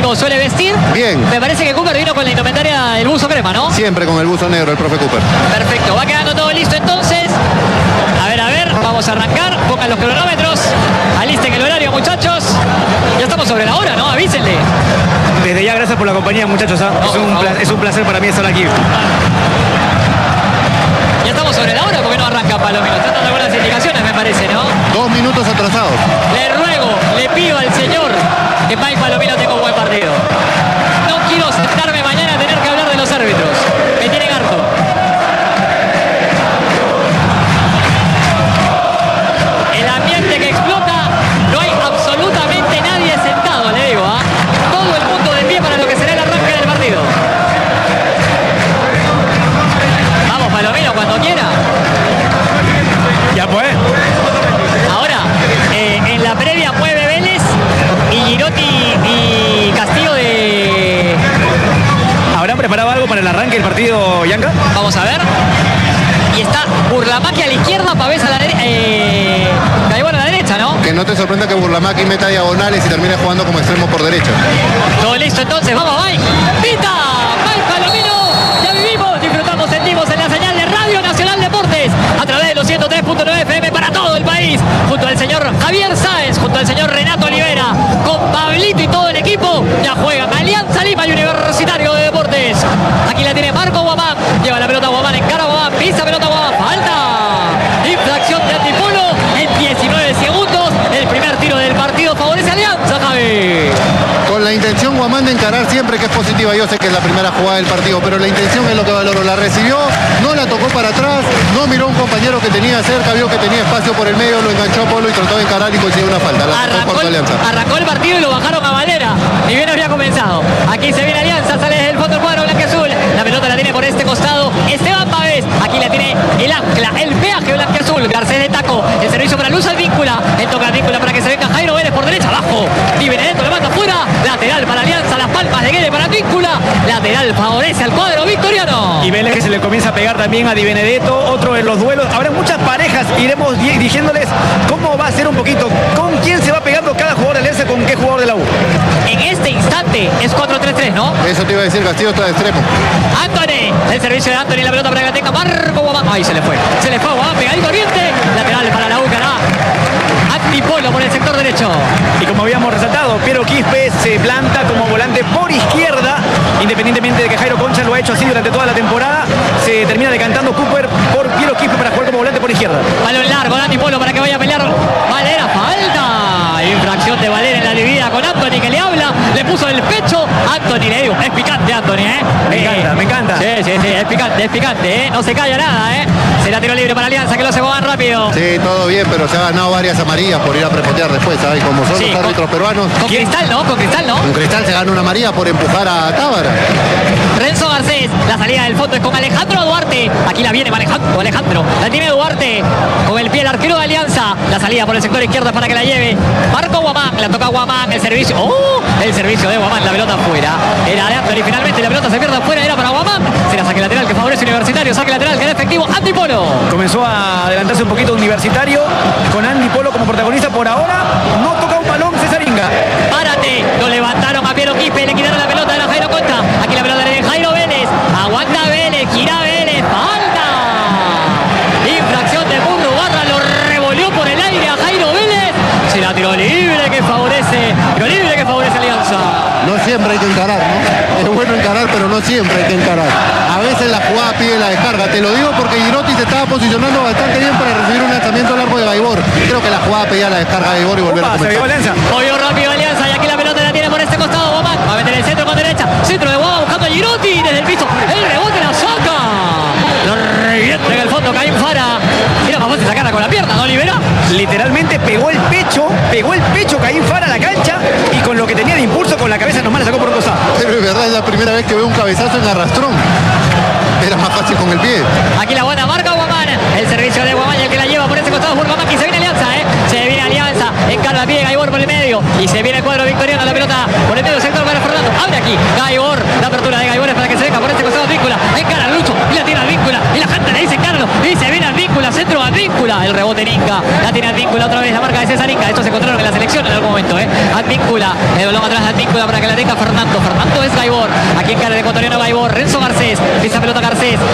Cooper suele vestir. Bien. Me parece que Cooper vino con la indumentaria del buzo crema, ¿no? Siempre con el buzo negro, el profe Cooper. Perfecto, va quedando todo listo entonces. A ver, vamos a arrancar. Pongan los cronómetros. Alisten el horario, muchachos. Ya estamos sobre la hora, ¿no? Avísenle. Desde ya, gracias por la compañía, muchachos. Es un placer para mí estar aquí. Ya estamos sobre la hora, porque no arranca Palomino. Están dando algunas indicaciones, me parece, ¿no? 2 minutos atrasados. Le ruego, le pido al señor que Mike Palomino tenga un buen partido. No quiero sentarme mañana a tener que hablar de los árbitros. Me tienen harto. El ambiente que explota, no hay absolutamente nadie sentado, le digo, ¿ah? Todo el mundo de pie para lo que será el arranque del partido. Vamos, Palomino, cuando quiera. Ya pues. Ahora, en la previa mueve Vélez y Girotti y Castillo de... ¿Habrán preparado algo para el arranque del partido, Yanka? Vamos a ver. Y está Burlamaque a la izquierda, Pavés a la derecha. Gaibor a la derecha, ¿no? Que no te sorprenda que Burlamaque meta diagonales y termine jugando como extremo por derecha. Todo listo entonces, vamos, Mike. ¡Pita! Mike Palomino. Ya vivimos, disfrutamos, sentimos en la señal de Radio Nacional Deportes a través de los 103.9 FM para todo el país. Junto al señor Javier Sáenz, junto al señor Renato Olivera, con Pablito y todo el equipo. Ya juegan Alianza Lima y Universitario de Deportes. Aquí la tiene Marco Guamán. Lleva la pelota Guamán, encara Guamán, pisa pelota Guamán. Falta. Infracción de Antipolo en 19 segundos. El primer tiro del partido favorece a Alianza, Javi. Con la intención Guamán de encarar siempre, que es positiva. Yo sé que es la primera jugada del partido, pero la intención es lo que valoro. La recibió, no la tocó para atrás, no miró a un compañero que tenía cerca, vio que tenía espacio por el medio, lo enganchó a Polo y trató de encarar y consiguió una falta. Arrancó el partido y lo bajaron a Valera. Ni bien había comenzado. Aquí se viene Alianza, sale desde el fondo del cuadro blanquiazul. La pelota la tiene por este costado Esteban Pavés. Aquí la tiene el ancla, el peaje blanquiazul. Garcés de taco, el servicio para Luz Advíncula. El toca Advíncula para que se venga Jairo Vélez por derecha, abajo. Di Benedetto le manda afuera. Lateral para Alianza, las palmas de Guede para Advíncula. Lateral favorece al cuadro victoriano. Y Vélez que se le comienza a pegar también a Di Benedetto, otro en los duelos. Habrá muchas parejas, iremos diciéndoles cómo va a ser un poquito, con quién se va pegando cada jugador de Alianza, con qué jugador de la U. En este instante es 4-3-3, ¿no? Eso te iba a decir, Castillo está de extremo. Anthony, el servicio de Anthony, la pelota para que la tenga Marco Guamán. Ahí se le fue Guamán, pegadito al diente. Lateral para la U, ganará Antipolo por el sector derecho. Y como habíamos resaltado, Piero Quispe se planta como volante por izquierda, independientemente de que Jairo Concha lo ha hecho así durante toda la temporada. Se termina decantando Cooper por Piero Quispe para jugar como volante por izquierda. Balón largo de Antipolo para que vaya a pelear Valera, falta. Infracción de Valera en la dividida con Anthony, que le habla, le puso el pecho. Anthony, le digo, es picante Anthony, ¿eh? Me encanta. Sí, es picante, ¿eh? No se calla nada, ¿eh? Será tiro libre para Alianza, que lo hace Guamán rápido. Sí, todo bien, pero se ha ganado varias amarillas por ir a prepotear después, ¿sabes? Como son los árbitros peruanos. Con Cristal, ¿no? Con Cristal se gana una amarilla por empujar a Tábara. Renzo Garcés, la salida del fondo es con Alejandro Duarte. Aquí la viene Alejandro. La tiene Duarte con el pie el arquero de Alianza. La salida por el sector izquierdo para que la lleve Marco Guamán. La toca Guamán, el servicio. El servicio de Guamán, la pelota afuera. Era de Anthony, finalmente la pelota se pierde afuera, era para Guamán. Será saque lateral que favorece Universitario, saque lateral que da efectivo Antipolo. Comenzó a adelantarse un poquito Universitario con Antipolo como protagonista. Por ahora no toca un balón Cesaringa. Párate, lo levantaron a Piero Quispe, le quitaron la pelota de la Jairo Concha. Aquí la pelota de Jairo Vélez. Aguanta Vélez, gira Vélez, falta. Infracción de Burro Barra, lo revolvió por el aire a Jairo Vélez. Será tiro libre que favorece Alianza. No siempre hay que encarar, ¿no? Es bueno encarar, pero no siempre hay que encarar. A veces la jugada pide la descarga. Te lo digo porque Girotti se estaba posicionando bastante bien para recibir un lanzamiento largo de Gaibor. Creo que la jugada pedía la descarga de Gaibor y volver a comenzar. Movió rápido Alianza y aquí la pelota la tiene por este costado Guamán. Va a meter el centro con derecha. Centro de Guamán buscando a Girotti desde el piso. El rebote la saca. Lo revienta en el fondo Caín Fara. Era más fácil sacarla con la pierna, ¿no, Olivera? Literalmente pegó el pecho Caín Fara a la cancha y con lo que tenía de impulso con la cabeza nomás la sacó por un costado. Pero es verdad, es la primera vez que veo un cabezazo en arrastrón. Era más fácil con el pie. Aquí la buena marca Guamán. El servicio de Guamán, el que la lleva por ese costado Guamán. Y se viene Alianza, Se viene Alianza. Encarga pie Gaibor por el medio. Y se viene el cuadro victoriano. La pelota por el medio del sector para Fernando. Abre aquí Gaibor. La apertura de Gaibor es para que se venga por este costado Advíncula. Encara Lucho. Y la tiene Advíncula. Y la gente le dice encáralo. Y se viene Advíncula. Centro Advíncula. El rebote en Inca. La tiene Advíncula otra vez. La marca de César Inca. Estos se encontraron en la la selección en algún momento. Advíncula, el balón atrás de Advíncula para que la tenga Fernando. Fernando es Gaibor, aquí en cara el ecuatoriano Gaibor. Renzo Garcés, pisa pelota Garcés,